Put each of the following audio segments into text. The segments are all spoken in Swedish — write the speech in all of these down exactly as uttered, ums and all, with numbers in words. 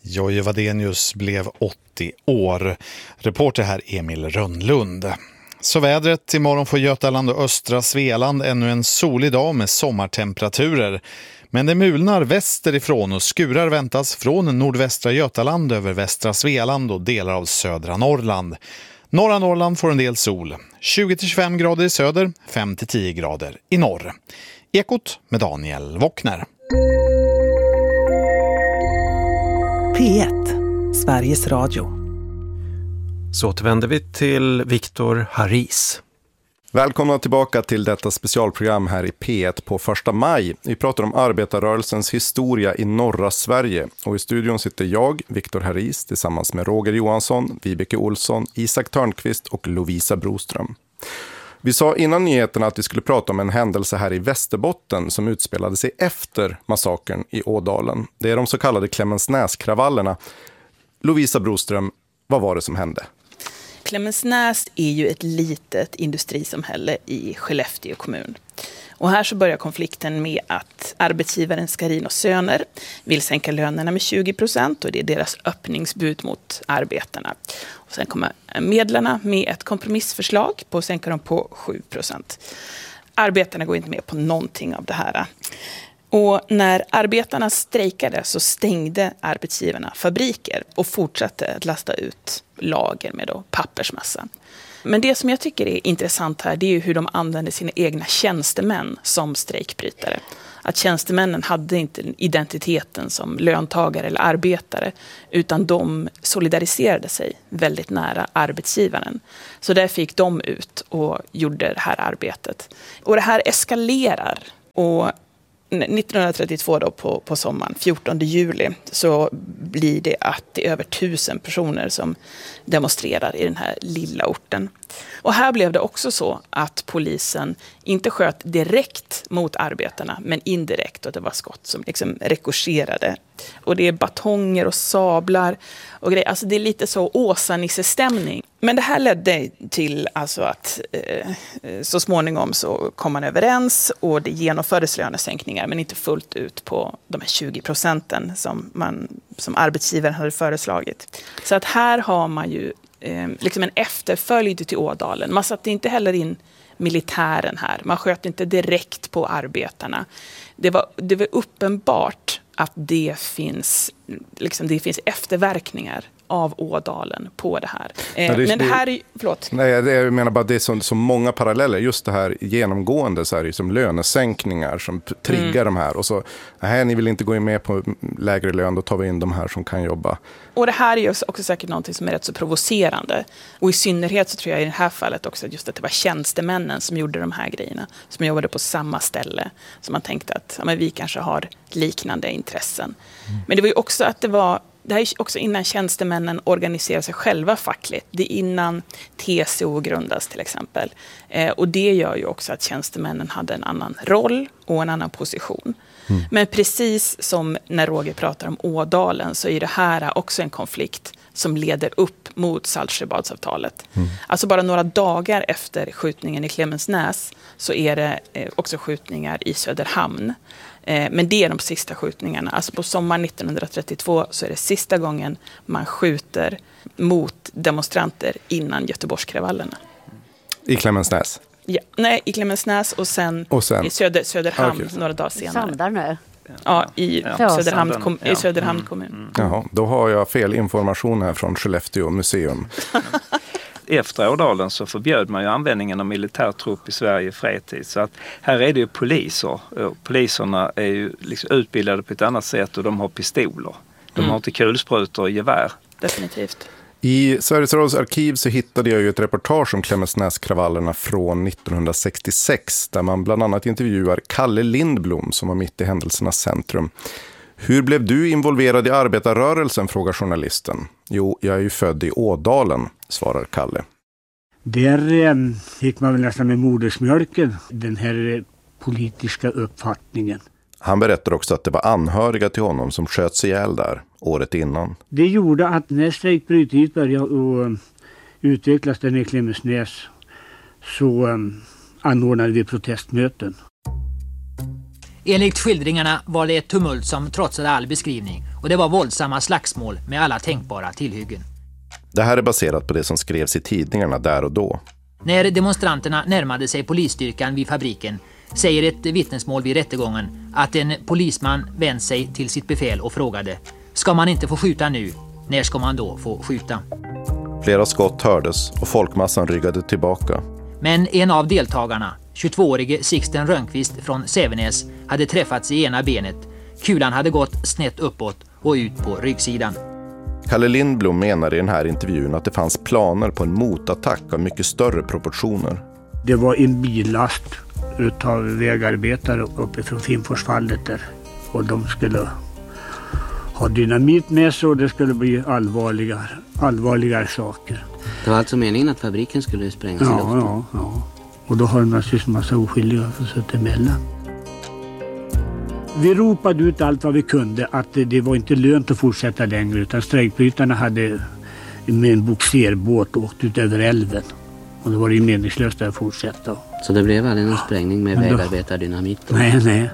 Jojje Wadenius blev åttio år. Reporter här Emil Rönnlund. Så vädret, imorgon får Götaland och östra Svealand ännu en solig dag med sommartemperaturer. Men det mulnar västerifrån och skurar väntas från nordvästra Götaland över västra Svealand och delar av södra Norrland. Norra Norrland får en del sol. tjugo till tjugofem grader i söder, fem till tio grader i norr. Ekot med Daniel Wockner. P ett, Sveriges Radio. Så återvänder vi till Viktor Haris. Välkomna tillbaka till detta specialprogram här i P ett på första maj. Vi pratar om arbetarrörelsens historia i norra Sverige. Och i studion sitter jag, Viktor Haris, tillsammans med Roger Johansson, Vibeke Olsson, Isak Törnqvist och Lovisa Broström. Vi sa innan nyheterna att vi skulle prata om en händelse här i Västerbotten som utspelade sig efter massakern i Ådalen. Det är de så kallade Klemensnäskravallerna. Lovisa Broström, vad var det som hände? Klemensnäs är ju ett litet industrisamhälle i Skellefteå kommun. Och här så börjar konflikten med att arbetsgivaren Skarin och Söner vill sänka lönerna med tjugo procent och det är deras öppningsbud mot arbetarna. Och sen kommer medlarna med ett kompromissförslag på att sänka dem på sju procent. Arbetarna går inte med på någonting av det här. Och när arbetarna strejkade så stängde arbetsgivarna fabriker och fortsatte att lasta ut lager med då pappersmassa. Men det som jag tycker är intressant här, det är ju hur de använde sina egna tjänstemän som strejkbrytare. Att tjänstemännen hade inte identiteten som löntagare eller arbetare, utan de solidariserade sig väldigt nära arbetsgivaren. Så där fick de ut och gjorde det här arbetet. Och det här eskalerar. Och nittonhundratrettiotvå då på, på sommaren, fjortonde juli, så blir det att det är över tusen personer som demonstrerar i den här lilla orten. Och här blev det också så att polisen inte sköt direkt mot arbetarna, men indirekt, och det var skott som liksom rekorserade. Och det är batonger och sablar och grejer. Alltså det är lite så Åsa-Nisse-stämning. Men det här ledde till alltså att eh, så småningom så kom man överens och det genomfördes lönesänkningar, men inte fullt ut på de här tjugo procenten som, man, som arbetsgivaren hade föreslagit. Så att här har man ju eh, liksom en efterföljd till Ådalen. Man satte inte heller in militären här. Man sköt inte direkt på arbetarna. Det var, det var uppenbart att det finns, liksom, det finns efterverkningar av Ådalen på det här. Eh, Nej, det, men det här är, förlåt. Nej, det, jag menar bara det är så, så många paralleller. Just det här genomgående så här, liksom lönesänkningar som triggar mm. de här. Och så, nej, ni vill inte gå in med på lägre lön, då tar vi in de här som kan jobba. Och det här är ju också säkert någonting som är rätt så provocerande. Och i synnerhet så tror jag i det här fallet också just att det var tjänstemännen som gjorde de här grejerna. Som jobbade på samma ställe. Så man tänkte att ja, men vi kanske har liknande intressen. Mm. Men det var ju också att det var Det här är också innan tjänstemännen organiserar sig själva fackligt. Det är innan T C O grundas till exempel. Eh, och det gör ju också att tjänstemännen hade en annan roll och en annan position. Mm. Men precis som när Roger pratar om Ådalen så är det här också en konflikt som leder upp mot Saltsjöbadsavtalet. Mm. Alltså bara några dagar efter skjutningen i Klemensnäs så är det eh, också skjutningar i Söderhamn. Men det är de sista skjutningarna. Alltså på sommaren nittonhundratrettiotvå så är det sista gången man skjuter mot demonstranter innan Göteborgskravallerna. I Klemensnäs? Ja, nej, i Klemensnäs och sen, och sen? i Söder, Söderhamn okay. några dagar senare. Sandarne? Ja, i ja. Söderhamn, Sandarne. kom, i Söderhamn kommun. Mm. Mm. Jaha, då har jag fel information här från Skellefteå museum. Efter Ådalen så förbjöd man ju användningen av militärtrupp i Sverige i fredstid. Så att här är det ju poliser. Poliserna är ju liksom utbildade på ett annat sätt och de har pistoler. De mm. har inte kulsprutor och gevär. Definitivt. I Sveriges Radios arkiv så hittade jag ju ett reportage om Klemensnäskravallerna från nittonhundrasextiosex där man bland annat intervjuar Kalle Lindblom som var mitt i händelsernas centrum. Hur blev du involverad i arbetarrörelsen, frågar journalisten. Jo, jag är ju född i Ådalen, svarar Kalle. Där eh, fick man väl nästan med modersmjölken den här eh, politiska uppfattningen. Han berättar också att det var anhöriga till honom som sköts ihjäl där året innan. Det gjorde att när strejkbryteriet började och, uh, utvecklas där i Klemensnäs så um, anordnade vi protestmöten. Enligt skildringarna var det ett tumult som trotsade all beskrivning och det var våldsamma slagsmål med alla tänkbara tillhyggen. Det här är baserat på det som skrevs i tidningarna där och då. När demonstranterna närmade sig polisstyrkan vid fabriken säger ett vittnesmål vid rättegången att en polisman vänt sig till sitt befäl och frågade: ska man inte få skjuta nu? När ska man då få skjuta? Flera skott hördes och folkmassan ryggade tillbaka. Men en av deltagarna, tjugotvåårige Sixten Rönnqvist från Sävenäs, hade träffats i ena benet. Kulan hade gått snett uppåt och ut på ryggsidan. Kalle Lindblom menar i den här intervjun att det fanns planer på en motattack av mycket större proportioner. Det var en billast utav vägarbetare uppe från Finnforsfallet där. Och de skulle ha dynamit med sig och det skulle bli allvarligare, allvarligare saker. Det var alltså meningen att fabriken skulle sprängas ja, i luften? Ja, ja. Och då har de naturligtvis en massa oskyldiga som suttit emellan. Vi ropade ut allt vad vi kunde att det, det var inte lönt att fortsätta längre, utan strejkbrytarna hade med en boxerbåt åkt ut över älven. Och då var det ju meningslöst att fortsätta. Så det blev aldrig någon sprängning med vägarbetardynamit? Nej, nej.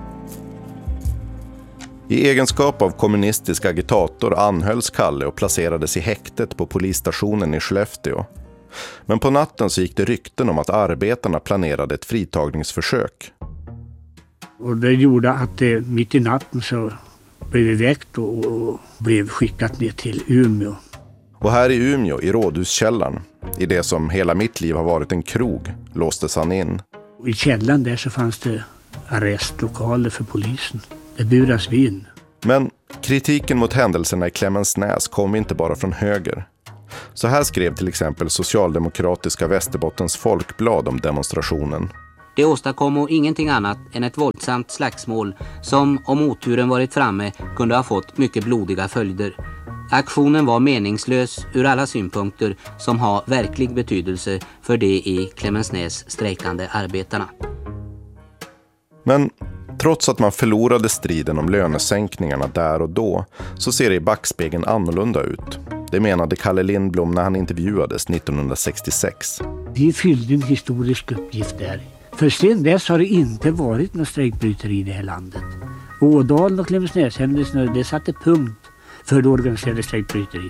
I egenskap av kommunistisk agitator anhölls Kalle och placerades i häktet på polisstationen i Skellefteå. Men på natten så gick det rykten om att arbetarna planerade ett fritagningsförsök. Och det gjorde att det, mitt i natten så blev vi väckt och, och blev skickat ner till Umeå. Och här i Umeå, i Rådhuskällaren, i det som hela mitt liv har varit en krog, låstes han in. I källaren där så fanns det arrestlokaler för polisen. Det buras vi in. Men kritiken mot händelserna i Klemensnäs kom inte bara från höger. Så här skrev till exempel socialdemokratiska Västerbottens Folkblad om demonstrationen. Det åstadkom ingenting annat än ett våldsamt slagsmål som, om oturen varit framme, kunde ha fått mycket blodiga följder. Aktionen var meningslös ur alla synpunkter som har verklig betydelse för de i Klemensnäs strejkande arbetarna. Men trots att man förlorade striden om lönesänkningarna där och då så ser det i backspegeln annorlunda ut. Det menade Kalle Lindblom när han intervjuades nittonhundrasextiosex. Vi fyllde en historisk uppgift där. För sen dess har det inte varit någon strejkbryteri i det här landet. Ådalen och Klemensnäshändelserna, det satte punkt för det organiserade strejkbryteriet.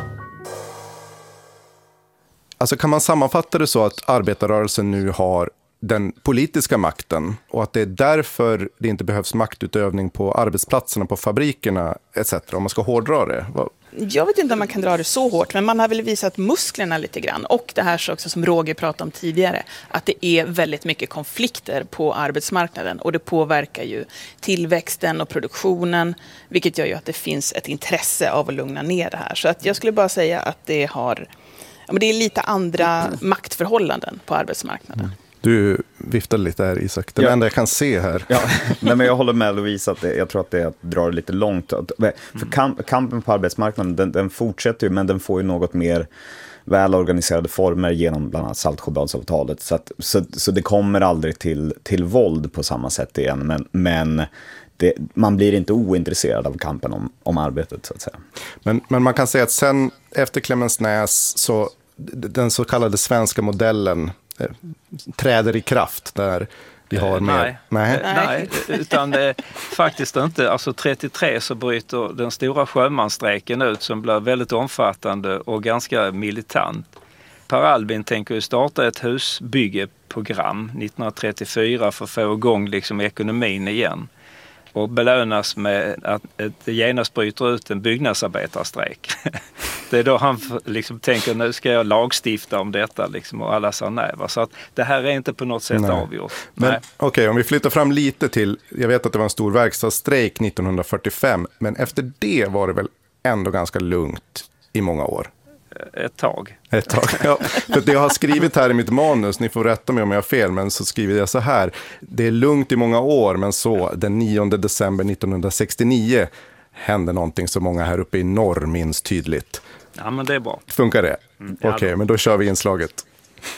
Alltså kan man sammanfatta det så att arbetarrörelsen nu har den politiska makten och att det är därför det inte behövs maktutövning på arbetsplatserna, på fabrikerna et cetera. Om man ska hårdra det. Vad? Jag vet inte om man kan dra det så hårt, men man har väl visat musklerna lite grann. Och det här också som Roger pratade om tidigare, att det är väldigt mycket konflikter på arbetsmarknaden. Och det påverkar ju tillväxten och produktionen, vilket gör ju att det finns ett intresse av att lugna ner det här. Så att jag skulle bara säga att det har, ja, men det är lite andra maktförhållanden på arbetsmarknaden. Du viftade lite här, Isak. Det är ja. det enda jag kan se här. Ja, nej, men jag håller med Louise att det, jag tror att det drar lite långt. För kamp, kampen på arbetsmarknaden, den, den fortsätter ju, men den får ju något mer välorganiserade former genom bland annat Saltsjöbadsavtalet. Så, att, så, så det kommer aldrig till, till våld på samma sätt igen. Men, men det, man blir inte ointresserad av kampen om, om arbetet, så att säga. Men, men man kan säga att sen efter Klemensnäs så den så kallade svenska modellen träder i kraft där vi har med. Nej, nej. nej utan det faktiskt inte. Alltså trettiotre så bryter den stora sjömansstrejken ut som blir väldigt omfattande och ganska militant. Per Albin tänker ju starta ett husbyggeprogram nittonhundratrettiofyra för att få igång liksom ekonomin igen. Och belönas med att det genast bryter ut en byggnadsarbetarstrejk. Det är då han liksom tänker, nu ska jag lagstifta om detta liksom, och alla sa nej. Va? Så att det här är inte på något sätt nej. avgjort. Men okej, okay, om vi flyttar fram lite till, jag vet att det var en stor verkstadsstrejk nittonhundrafyrtiofem, men efter det var det väl ändå ganska lugnt i många år. Ett tag. Ett tag, ja. För det jag har skrivit här i mitt manus, ni får rätta mig om jag har fel, men så skriver jag så här. Det är lugnt i många år, men så den nionde december nittonhundrasextionio hände någonting som många här uppe i norr minns tydligt. Ja, men det är bra. Funkar det? Mm, Okej, okay, men då kör vi inslaget.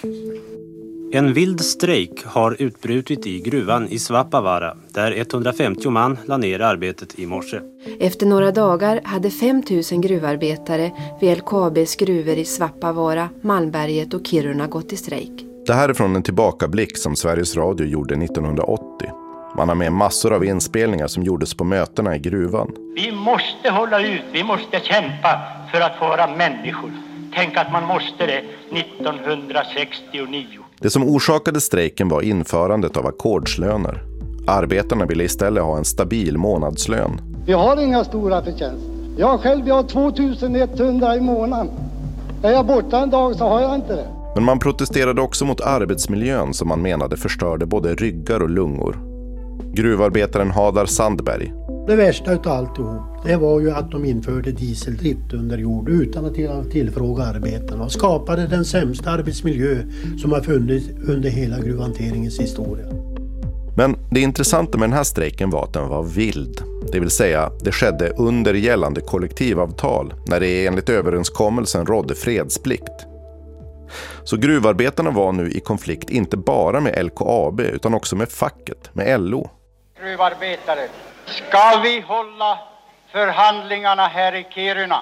En vild strejk har utbrutit i gruvan i Svappavaara där etthundrafemtio man la ner arbetet i morse. Efter några dagar hade fem tusen gruvarbetare vid L K A B:s gruvor i Svappavaara, Malmberget och Kiruna gått i strejk. Det här är från en tillbakablick som Sveriges Radio gjorde nittonhundraåttio. Man har med massor av inspelningar som gjordes på mötena i gruvan. Vi måste hålla ut, vi måste kämpa för att få vara människor. Tänk att man måste det nittonhundrasextionio. Det som orsakade strejken var införandet av ackordslöner. Arbetarna ville istället ha en stabil månadslön. Vi har inga stora förtjänster. Jag själv jag har tvåtusen etthundra i månaden. Är jag borta en dag så har jag inte det. Men man protesterade också mot arbetsmiljön som man menade förstörde både ryggar och lungor. Gruvarbetaren Hadar Sandberg. Det värsta utav alltihop, det var ju att de införde dieseldrift under jord utan att tillfråga arbetarna och skapade den sämsta arbetsmiljö som har funnits under hela gruvhanteringens historia. Men det intressanta med den här strejken var att den var vild. Det vill säga, det skedde under gällande kollektivavtal när det enligt överenskommelsen rådde fredsplikt. Så gruvarbetarna var nu i konflikt inte bara med L K A B utan också med facket, med L O. Gruvarbetare, ska vi hålla förhandlingarna här i Kiruna?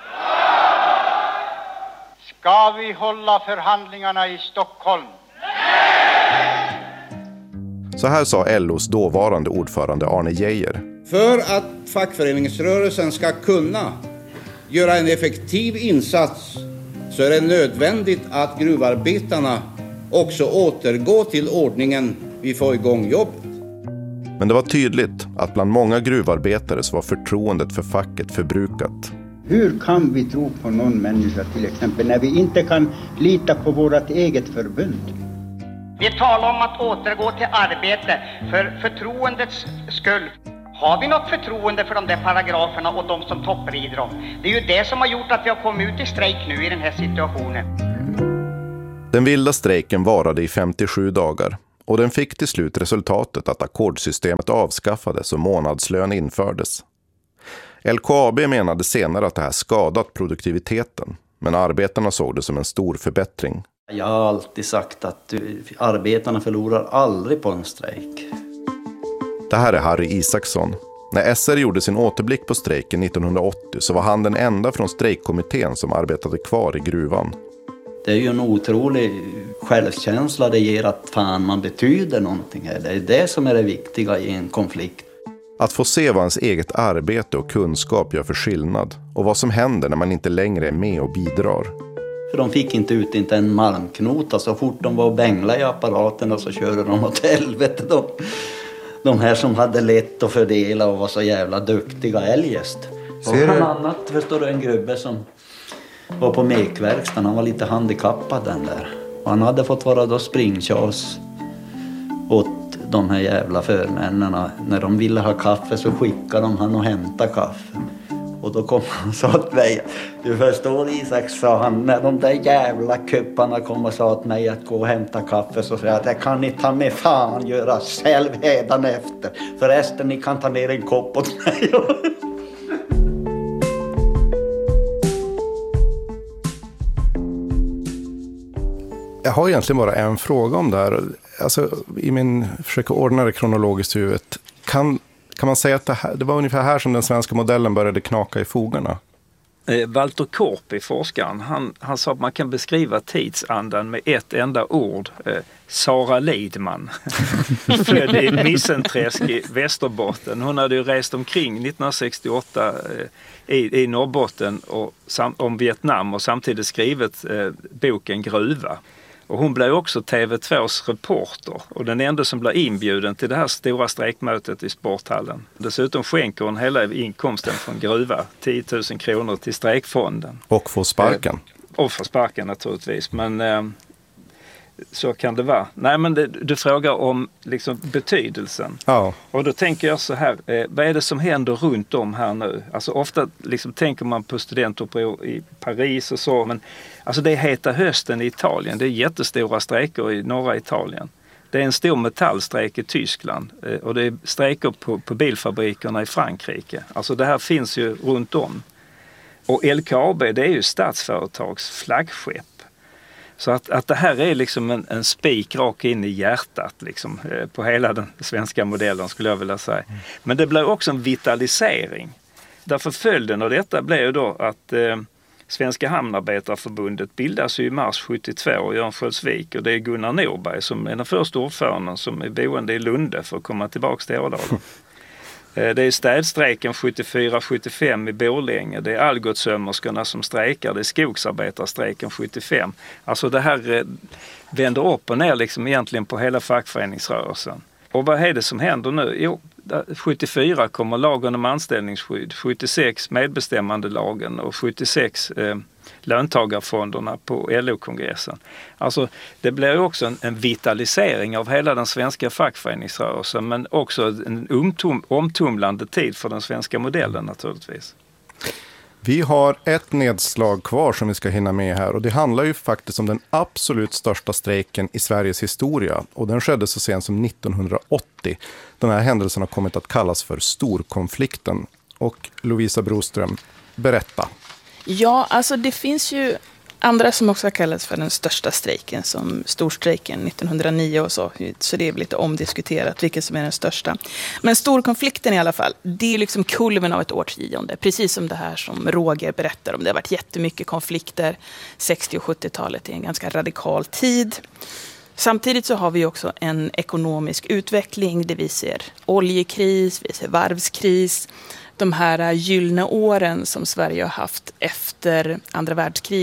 Ska vi hålla förhandlingarna i Stockholm? Så här sa L O:s dåvarande ordförande Arne Geijer. För att fackföreningsrörelsen ska kunna göra en effektiv insats så är det nödvändigt att gruvarbetarna också återgår till ordningen vi får igång jobbet. Men det var tydligt att bland många gruvarbetare så var förtroendet för facket förbrukat. Hur kan vi tro på någon människa till exempel när vi inte kan lita på vårt eget förbund? Vi talar om att återgå till arbete för förtroendets skull. Har vi något förtroende för de där paragraferna och de som topprider dem? Det är ju det som har gjort att vi har kommit ut i strejk nu i den här situationen. Den vilda strejken varade i femtiosju dagar och den fick till slut resultatet att ackordsystemet avskaffades och månadslön infördes. L K A B menade senare att det här skadat produktiviteten, men arbetarna såg det som en stor förbättring. Jag har alltid sagt att arbetarna förlorar aldrig på en strejk. Det här är Harry Isaksson. När S R gjorde sin återblick på strejken nittonhundraåttio så var han den enda från strejkkommittén som arbetade kvar i gruvan. Det är ju en otrolig självkänsla det ger att fan man betyder någonting. Det är det som är det viktiga i en konflikt. Att få se vad ens eget arbete och kunskap gör för skillnad och vad som händer när man inte längre är med och bidrar. För de fick inte ut inte en malmknota så fort de var och bängla i apparaten och så körde de åt helvete. De, de här som hade lätt att fördela och var så jävla duktiga eljest. Och bland annat förstår du en gubbe som var på mekverkstan. Han var lite handikappad den där. Och han hade fått vara då springtjas åt de här jävla förmännen. När de ville ha kaffe så skickade de han och hämta kaffe. Och då kom han och sa till mig, du förstår Isak, sa han, när de där jävla kupparna kom och sa till mig att gå och hämta kaffe så sa jag att det kan ni ta med fan göra själv hädan efter. Förresten, ni kan ta ner en kopp åt mig. Jag har egentligen bara en fråga om det här. Alltså, i min försöker ordna det kronologiskt i huvudet. Kan, kan man säga att det, här, det var ungefär här som den svenska modellen började knaka i fogarna? Eh, Walter Korpi, forskaren, han, han sa att man kan beskriva tidsandan med ett enda ord. Eh, Sara Lidman. Född i Missenträsk i Västerbotten. Hon hade ju rest omkring nittonhundrasextioåtta eh, i, i Norrbotten och, sam, om Vietnam och samtidigt skrivit eh, boken Gruva. Och hon blev också T V tvås reporter och den enda som blev inbjuden till det här stora strejkmötet i sporthallen. Dessutom skänker hon hela inkomsten från Gruva, tio tusen kronor till strejkfonden. Och får sparken. Eh, och får sparken naturligtvis, men eh, så kan det vara. Nej, men det, du frågar om liksom betydelsen. Ja. Och då tänker jag så här, eh, vad är det som händer runt om här nu? Alltså ofta liksom tänker man på studentuppror i Paris och så, men alltså det är heta hösten i Italien. Det är jättestora strejker i norra Italien. Det är en stor metallstrejk i Tyskland eh, och det är strejker på, på bilfabrikerna i Frankrike. Alltså det här finns ju runt om. Och L K A B, det är ju Statsföretags flaggskepp. Så att, att det här är liksom en, en spik rak in i hjärtat liksom, eh, på hela den svenska modellen skulle jag vilja säga. Men det blir också en vitalisering. Därför följden av detta blev ju då att eh, Svenska hamnarbetarförbundet bildas ju i mars sjuttiotvå i Örnsköldsvik och det är Gunnar Norberg som är den första ordföranden som är boende i Lunde för att komma tillbaka till Ådalen. Det är städstrejken sjuttiofyra sjuttiofem i Borlänge, det är Algotssömmerskorna som strejkar, det är skogsarbetarstrejken sjuttiofem. Alltså det här vänder upp och ner liksom egentligen på hela fackföreningsrörelsen. Och vad är det som händer nu? Jo, sjuttiofyra kommer lagen om anställningsskydd, sjuttiosex medbestämmandelagen och sjuttiosex eh, löntagarfonderna på L O-kongressen. Alltså det blir också en, en vitalisering av hela den svenska fackföreningsrörelsen men också en omtum, omtumlande tid för den svenska modellen naturligtvis. Vi har ett nedslag kvar som vi ska hinna med här och det handlar ju faktiskt om den absolut största strejken i Sveriges historia och den skedde så sent som nittonhundraåttio. Den här händelsen har kommit att kallas för storkonflikten. Och Lovisa Broström, berätta. Ja, alltså det finns ju andra som också har kallats för den största strejken, som storstrejken nittonhundranio och så. Så det är lite omdiskuterat vilken som är den största. Men storkonflikten i alla fall, det är liksom kulmen av ett årtionde. Precis som det här som Roger berättar om. Det har varit jättemycket konflikter. sextio- och sjuttiotalet är en ganska radikal tid. Samtidigt så har vi också en ekonomisk utveckling där vi ser oljekris, vi ser varvskris. De här gyllene åren som Sverige har haft efter andra världskriget